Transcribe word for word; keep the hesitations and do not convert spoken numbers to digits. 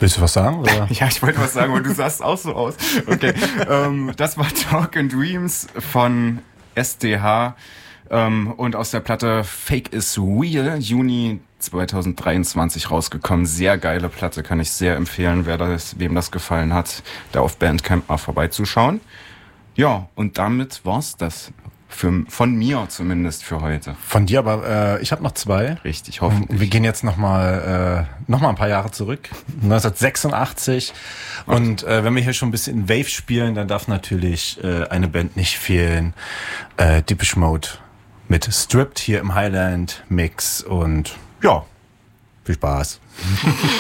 Willst du was sagen? Oder? Ja, ich wollte was sagen, aber du sahst auch so aus. Okay, ähm, das war Talk and Dreams von S D H ähm, und aus der Platte Fake is Real, Juni zwanzig dreiundzwanzig rausgekommen. Sehr geile Platte, kann ich sehr empfehlen, wer das, wem das gefallen hat, da auf Bandcamp mal vorbeizuschauen. Ja, und damit war's das. Für, von mir zumindest für heute. Von dir, aber äh, ich habe noch zwei. Richtig, hoffentlich. Und wir gehen jetzt nochmal äh, noch mal ein paar Jahre zurück. neunzehnhundertsechsundachtzig. Okay. Und äh, wenn wir hier schon ein bisschen in Wave spielen, dann darf natürlich äh, eine Band nicht fehlen. Äh, Depeche Mode mit Stripped hier im Highland Mix. Und ja, viel Spaß.